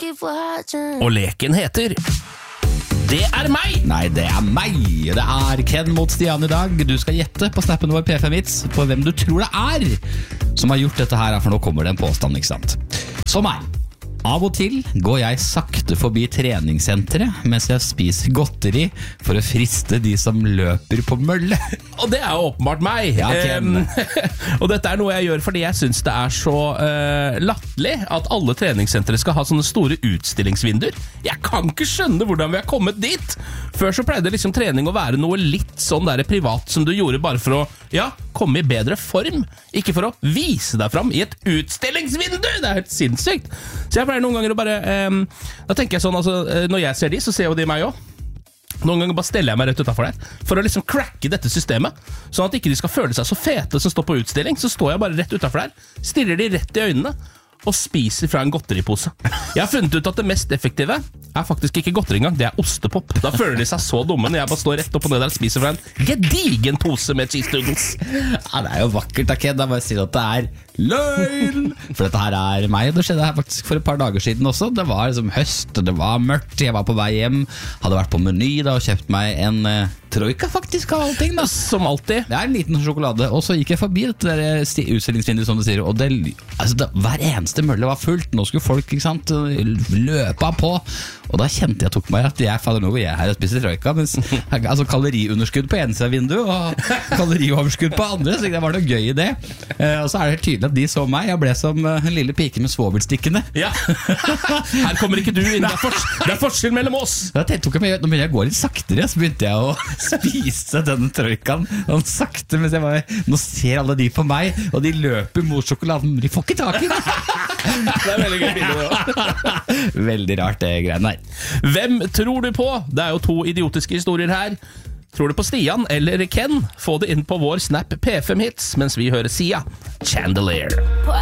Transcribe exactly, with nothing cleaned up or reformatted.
Og leken heter Det er meg! Nei, det er meg. Det er Ken mot Stian i dag. Du skal gjette på snappen vår P fem Hits på hvem du tror det er som har gjort dette her, for nå kommer det en påstand, ikke sant? Som meg. Av og til går jeg sakte forbi treningssenteret mens jeg spiser godteri for å friste de som løper på mølle. Og det er jo åpenbart meg. Ja, Ken. um, Og dette er noe jeg gjør fordi jeg synes det er så uh, latterlig at alle treningssentre skal ha sånne store utstillingsvinduer. Jeg kan ikke skjønne hvordan vi har kommet dit. Før så pleide liksom trening å være noe litt sånn der privat som du gjorde bare for å ja, komme i bedre form, ikke for å vise deg fram i et utstillingsvindu. Det er helt sinnssykt. Så jeg pleier noen ganger å bare um, da tenker jeg sånn, altså, når jeg ser de, så ser jo de meg også. Noen ganger bare steller jeg meg rett utenfor der for å liksom cracke dette systemet, sånn at ikke de skal føle seg så fete som står på utstilling. Så står jeg bare rett utenfor der, stirrer de rett i øynene og spiser fra en godteripose. Jeg har funnet ut at det mest effektive er faktisk ikke godteri engang, det er ostepop. Da føler de seg så dumme når jeg bare står rett opp og ned der og spiser fra en gedigen pose med cheese doodles. Ja, det er jo vakkert, da, Ken. Da bare sier at det er løgn. For dette her er meg. Det skjedde her faktisk for et par dager siden også. Det var liksom høst, det var mørkt. Jeg var på vei hjem, hadde vært på Meny da og kjøpt meg en uh, troika faktisk av allting da. Som alltid. Det er en liten sjokolade. Og så gikk jeg forbi dette der utstillingsvinduet som du sier, og det, altså det, hver eneste mølle var fullt. Nå skulle folk, ikke sant, løpe på. Og da kjente jeg tok meg at jeg faller nå hvor jeg er her og spiser troika, mens altså kaloriunderskudd på ene siden av vinduet og kalorioverskudd på andre, så det var noe gøy i det. Uh, og så er det helt tydelig at de så meg. Jeg ble som uh, en lille pike med svovelstikkene. Ja. Her kommer ikke du inn. Det er, fors det er forskjell mellom oss. Da tok jeg meg, nå begynte jeg å gå litt saktere, så begynte jeg å spise denne troikaen sånn sakte, mens jeg bare, nå ser alle de på meg, og de løper mot sjokoladen, de får ikke tak i det. Det er veldig gøy bilde. Veldig rart det greiene her. Hvem tror du på? Det er jo to idiotiske historier her. Tror du på Stian eller Ken? Få det inn på vår Snap P fem Hits mens vi hører Sia Chandelier.